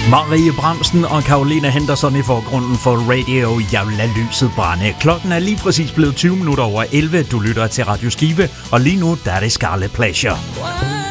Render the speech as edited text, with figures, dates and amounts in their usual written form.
Marie Bramsen og Caroline Henderson i forgrunden for Radio. Jeg vil lade lyset brænde. Klokken er lige præcis blevet 20 minutter over 11. Du lytter til Radio Skive, og lige nu der er det Scarlet Pleasure.